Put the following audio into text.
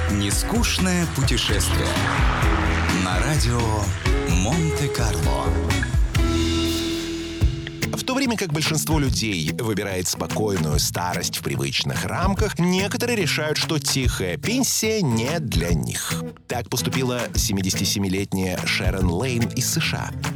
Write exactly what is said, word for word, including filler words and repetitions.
Нескучное путешествие на радио Монте-Карло. В то время как большинство людей выбирает спокойную старость в привычных рамках, некоторые решают, что тихая пенсия не для них. Так поступила семидесятисемилетняя Шерон Лейн из США.